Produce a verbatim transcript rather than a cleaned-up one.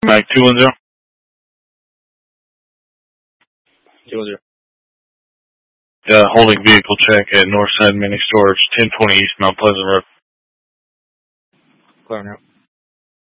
Mike two one zero. two one zero. Uh, holding vehicle check at Northside Mini Storage, ten twenty East Mount Pleasant Road. Clear now.